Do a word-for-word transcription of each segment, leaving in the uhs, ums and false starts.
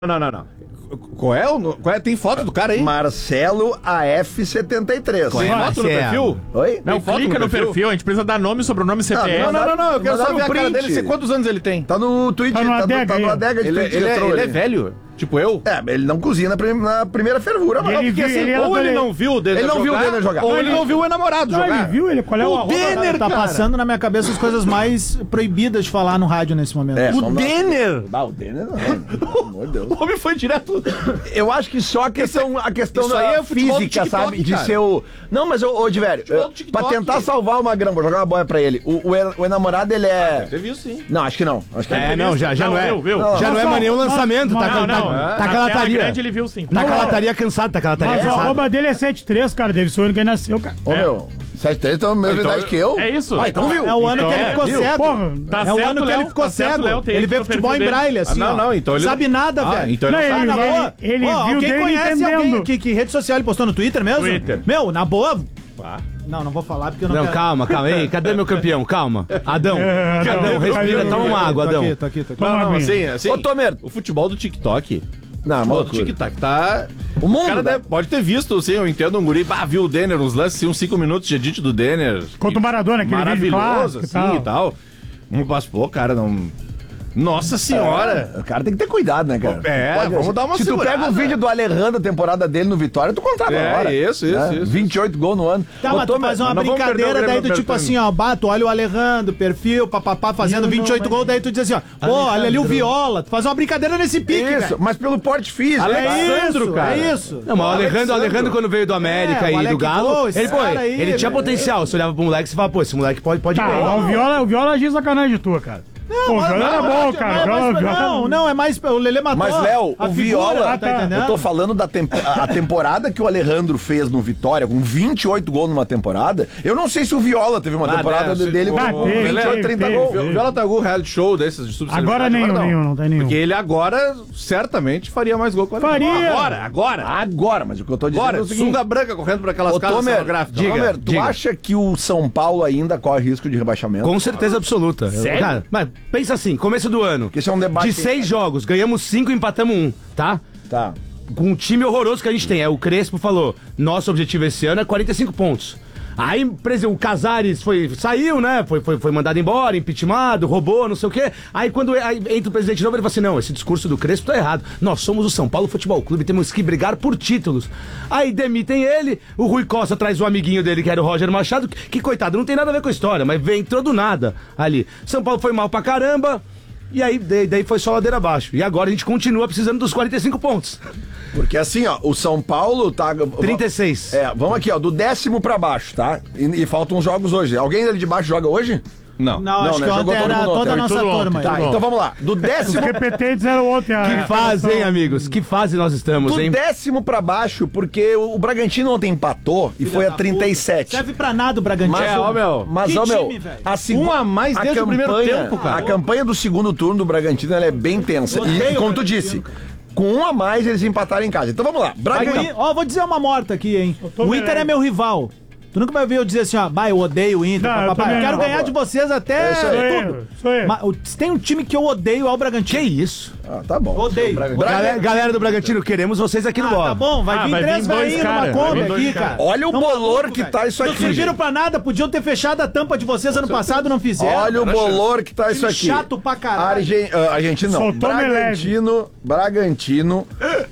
Não, não, não. Qual é, o, qual é? Tem foto do cara aí? Marcelo A F setenta e três. Tem foto no perfil? Oi? Não, Tem clica no perfil? perfil, a gente precisa dar nome, sobrenome, C P F. Não, não, não, não, eu quero só ver a cara print. dele, sei quantos anos ele tem. Tá no Twitch, Tá no tá, no, adega tá no aí. adega de Ele, Twitch ele, é, retrô ele é ali. velho, tipo eu. É, ele não cozinha na, prim- na primeira fervura, mas Ele porque viu- assim, ele era Ou ele dele- não viu o Denner Ele não viu o jogar, Denner jogar. ou Não, ele ele- não viu o namorado Não, jogar. ele viu ele? Qual é o, O arroba? Denner, Tá cara. passando na minha cabeça as coisas mais proibidas de falar no rádio nesse momento. É, O só não- Denner! Ah, o Denner não. Pelo amor de Deus. O homem foi direto. Eu acho que só a questão, a questão isso da aí é futebol do física, TikTok, sabe? De cara. ser o... Não, mas, ô, ô Diverio, Futebol do eu- TikTok. pra tentar salvar o Magrão, vou jogar uma boia pra ele. O, o, o enamorado, ele é... Você viu sim. Não, acho que não. Acho que É, não, já, já não, Não, é. viu, viu? Não, Já não, não, é só- mais nenhum lançamento. Tá, não, tá, não, tá, é. tá Na aquela tela taria. grande ele viu sim. Tá aquela taria cansada, tá aquela taria Mas o cansada. arroba dele é setenta e três, cara. Deve ser o ano que ele nasceu, cara. Ô, meu, sete três então, mesma Então, idade que eu. É isso. Ah, então viu. É o ano Então, que ele é, ficou viu? cego. Porra, Tá é certo, o ano que Léo, ele ficou tá certo, cego. Léo, tem Ele isso vê no futebol em perfil braille, assim, Ah, não, ó. não, então ele- Sabe nada, Ah, velho. então ele Não, não ele, na ele- boa. ele Ó, viu alguém dele conhece alguém entendendo. que, que rede social ele postou no Twitter mesmo? Twitter. Meu, na boa... Não, não vou falar porque eu não, Não, quero... calma, calma. Ei, cadê meu campeão? Calma. Adão, É, Adão, Adão, respira, Adão. toma uma água, Tô Adão. aqui, tô aqui, tô aqui. Toma Não, não, aguinha. assim, assim. Ô, Tomer. O futebol do TikTok. Não, O futebol do maluco. TikTok tá. O mundo, cara né? deve- pode ter visto, assim, eu entendo um guri, bah, viu o Denner, uns lances, assim, uns cinco minutos de edit do Denner. Contra o Maradona, aquele vídeo maravilhoso, clássico e assim, tal. e tal. Um passo, pô, cara, não... Nossa senhora! O cara tem que ter cuidado, né, cara? É, vamos dar uma Se segurada. tu pega o vídeo do Alejandro, a temporada dele no Vitória, tu contrata É, na hora. isso, isso, né? isso. vinte e oito gols no ano. Tá, Ô, mas tu Tomer, faz uma não vamos perder o brincadeira Grêmio daí do tipo Bertani. assim, ó, bato, olha o Alejandro, perfil, papapá, fazendo vinte e oito gols, daí tu diz assim, ó, pô, olha ali o Viola, tu faz uma brincadeira nesse pique, Isso, velho. mas pelo porte físico. É Alexandro, isso, cara. é isso. Não, mas o Alejandro, o Alexandro. Alejandro, quando veio do América É, o e Alec do Galo, Gol, esse ele, pô, cara aí, ele tinha velho. potencial. Você olhava pro moleque e você falava, pô, esse moleque pode, pode Tá, ir bem. mas o Viola, o Viola agiu sacanagem de tua, cara. Pô, o Viola era bom, cara. Não, O Viola- mas- o Viola- não, não, é mais, o Lelê matou Mas, Léo, a o figura, Viola, tá entendendo? eu tô falando da tempo- a a temporada que o Alejandro fez no Vitória, com vinte e oito gols numa temporada, eu não sei se o Viola teve uma Ah, temporada deve, dele se- com Ah, teve, vinte e oito, trinta teve, gols. teve. O Viola tá algum reality show desses de subcelebridade? Agora nenhum, não. nenhum, não tem nenhum. Porque ele agora, certamente, faria mais gol com o Alejandro. Faria. Agora, agora. Agora, mas o que eu tô dizendo é Agora, o seguinte... sunga branca correndo por aquelas Ô, casas Tomer, cenográficas. Tomer, tu diga. acha que o São Paulo ainda corre risco de rebaixamento? Com certeza absoluta. Sério? Cara, mas pensa assim, começo do ano. Porque esse é um debate... De seis jogos, ganhamos cinco e empatamos um, tá? Tá. Com um time horroroso que a gente tem. É, o Crespo falou, nosso objetivo esse ano é quarenta e cinco pontos. Aí, por exemplo, o Casares foi, saiu, né? Foi, foi, foi mandado embora, impeachmentado, roubou, não sei o quê. Aí quando aí entra o presidente novo, ele fala assim, não, esse discurso do Crespo tá errado. Nós somos o São Paulo Futebol Clube, temos que brigar por títulos. Aí demitem ele, o Rui Costa traz o amiguinho dele, que era o Roger Machado, que, que coitado, não tem nada a ver com a história, mas vem, entrou do nada ali. São Paulo foi mal pra caramba... E aí, daí, daí foi só ladeira abaixo. E agora a gente continua precisando dos quarenta e cinco pontos. Porque assim, ó, o São Paulo tá... trinta e seis. É, vamos aqui, ó, do décimo pra baixo, tá? E, e faltam jogos hoje. Alguém ali de baixo joga hoje? Não. Não, Não, acho né? que Jogou ontem todo era mundo toda ontem. a nossa Tudo ontem, turma aí. Tá, então vamos lá. Do Os décimo... P P T disseram ontem. a- Que fase, hein, amigos? Que fase nós estamos, Do hein? décimo pra baixo, porque o Bragantino ontem empatou e foi a trinta e sete. Serve pra nada o Bragantino. Mas, É, ó, meu, mas, que ó, meu, time, velho. a segu- Um a mais a desde o primeiro campanha- tempo, cara. A campanha do segundo turno do Bragantino ela é bem tensa. E, Odeio como o tu disse, Bragantino. com um a mais eles empataram em casa. Então vamos lá. Aí, Bragantino. Ó, vou dizer uma morta aqui, hein. tô O Inter melhor. é meu rival. Tu nunca vai ver eu dizer assim, ó, bah, eu odeio o Inter, Não, eu papapá. também Eu quero não. ganhar de vocês até É isso aí. Sou tudo. eu, sou eu. Mas, o- se tem um time que eu odeio é o Que Bragantino. isso? Ah, tá bom. Odeio. Bragantino. Galera, galera do Bragantino, queremos vocês aqui no Ah, Bola. tá bom, vai Ah, vir vai três vir dois velhinhos numa cara, vai Kombi vir dois aqui, cara. cara. Olha o Tão bolor maluco, que velho. tá isso Não aqui. serviram pra nada, podiam ter fechado a tampa de vocês ano passado, não fizeram. Olha o bolor que tá isso Time aqui. chato pra caralho. Argen... ah, Argentino não. Soltou Bragantino, Bragantino,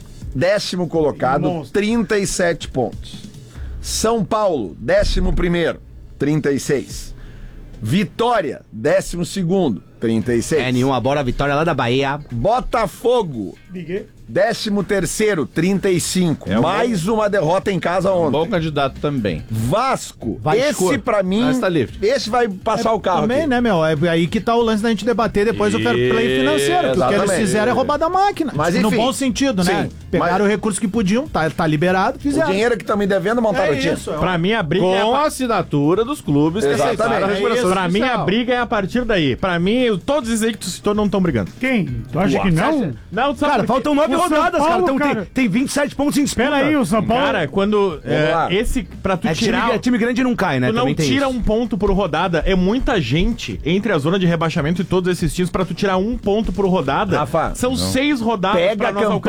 décimo colocado, Monstro. trinta e sete pontos. São Paulo, décimo primeiro, trinta e seis. Vitória, décimo segundo, trinta e seis. É nenhuma, bora vitória lá da Bahia. Botafogo, Liguei. décimo terceiro, trinta e cinco. É um Mais uma derrota em casa ontem. Bom candidato também. Vasco, Vai esse escuro. pra mim, Mas tá livre. esse vai passar o carro Também, aqui. né, meu? É aí que tá o lance da gente debater depois o fair play financeiro. Que o que eles Exatamente. fizeram é roubar da máquina. Mas, no enfim, bom sentido, né? sim. Pegaram Mas- o recurso que podiam, tá, tá liberado, O fizeram. dinheiro que estão me devendo, montaram o É time. isso, é Pra mim, a briga é a Com pa- a assinatura dos clubes que Exatamente. aceitaram a É recuperação isso. Pra mim, a judicial. briga é a partir daí. Pra mim, todos esses aí que tu citou não estão brigando. Quem? Tu acha que não? Não, sabe Cara, por quê? faltam nove O São rodadas, cara. Paulo, Então tem, cara. tem vinte e sete pontos em disputa. Espera aí, o São Paulo. Cara, quando é, lá. esse, pra tu É time, tirar... é time grande não cai, né? Tu não Também tem tira isso. um ponto por rodada. É muita gente entre a zona de rebaixamento e todos esses times. Pra tu tirar um ponto por rodada, Rafa, são seis rodadas Pega pra a nós campanha